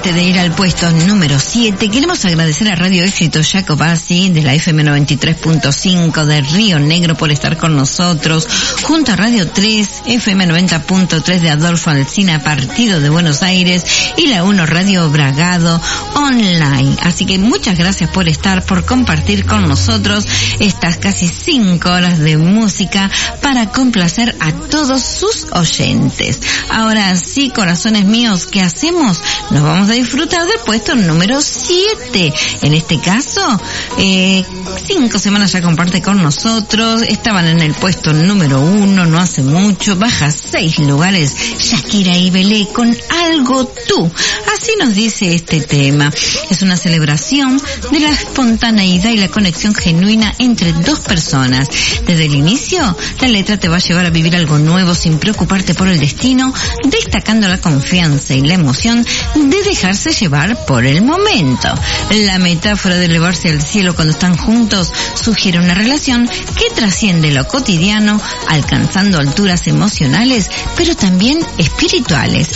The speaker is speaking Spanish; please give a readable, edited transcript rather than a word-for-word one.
antes de ir al puesto número 7, queremos agradecer a Radio Éxito Jacobasi de la FM 93.5 de Río Negro por estar con nosotros, junto a Radio 3, FM 90.3 de Adolfo Alsina, partido de Buenos Aires, y la 1 Radio Bragado online. Así que muchas gracias por estar, por compartir con nosotros estas casi 5 horas de música para complacer a todos sus oyentes. Ahora sí, corazones míos, ¿qué hacemos? Nos vamos a disfrutar del puesto número 7. En este caso, 5 semanas ya comparte con nosotros. Estaban en el puesto número 1 no hace mucho. Baja 6 lugares Shakira y Belé con Algo Tú. Así nos dice este tema. Es una celebración de la espontaneidad y la conexión genuina entre dos personas. Desde el inicio, la letra te va a llevar a vivir algo nuevo sin preocuparte por el destino, destacando la confianza y la emoción de dejarse llevar por el momento. La metáfora de elevarse al cielo cuando están juntos sugiere una relación que trasciende lo cotidiano, alcanzando alturas emocionales, pero también espirituales.